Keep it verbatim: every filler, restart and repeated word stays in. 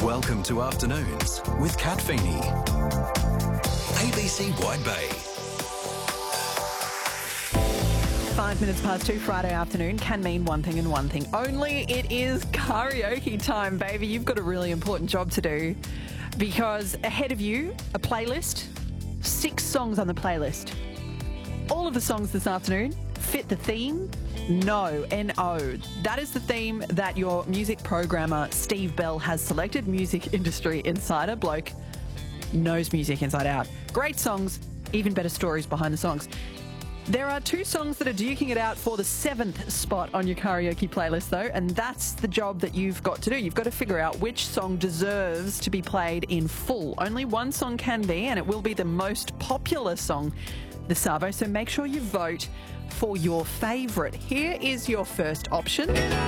Welcome to Afternoons with Kat Feeney. A B C Wide Bay. Five minutes past two Friday afternoon can mean one thing and one thing only. It is karaoke time, baby. You've got a really important job to do because ahead of you, a playlist, six songs on the playlist. All of the songs this afternoon fit the theme. No, N O. That is the theme that your music programmer, Steve Bell, has selected. Music industry insider, bloke, knows music inside out. Great songs, even better stories behind the songs. There are two songs that are duking it out for the seventh spot on your karaoke playlist, though, and that's the job that you've got to do. You've got to figure out which song deserves to be played in full. Only one song can be, and it will be the most popular song this Savo, so make sure you vote for your favourite. Here is your first option.